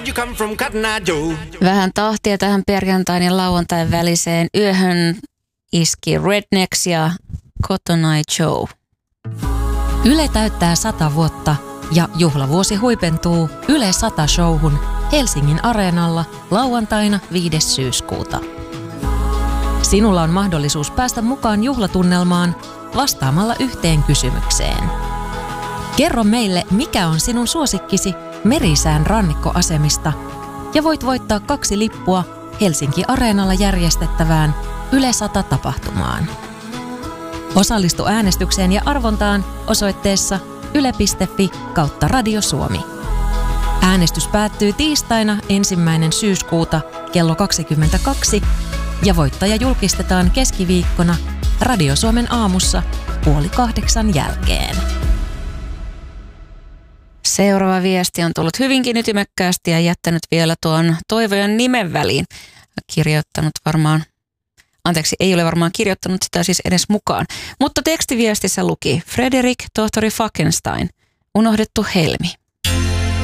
You come from Cotton Eye Joe. Vähän tahtia tähän perjantain ja lauantain väliseen yöhön iski Rednecks ja Cotton Eye Joe. Yle täyttää 100 vuotta ja juhlavuosi huipentuu Yle 100 showhun Helsingin Areenalla lauantaina 5. syyskuuta. Sinulla on mahdollisuus päästä mukaan juhlatunnelmaan vastaamalla yhteen kysymykseen. Kerro meille, mikä on sinun suosikkisi Merisään rannikkoasemista ja voit voittaa 2 lippua Helsinki Areenalla järjestettävään Yle 100 tapahtumaan. Osallistu äänestykseen ja arvontaan osoitteessa yle.fi/Radio Suomi. Äänestys päättyy tiistaina 1. syyskuuta kello 22 ja voittaja julkistetaan keskiviikkona Radio Suomen aamussa 7:30 jälkeen. Seuraava viesti on tullut hyvinkin ytimekkäästi ja jättänyt vielä tuon toivojan nimen väliin. Kirjoittanut varmaan, ei ole varmaan kirjoittanut sitä siis edes mukaan. Mutta tekstiviestissä luki Fredrik, tohtori Falkenstein, unohdettu helmi.